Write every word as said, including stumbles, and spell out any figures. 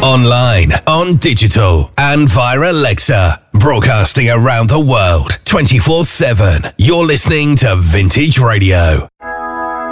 Online, on digital, and via Alexa. Broadcasting around the world, twenty-four seven. You're listening to Vintage Radio.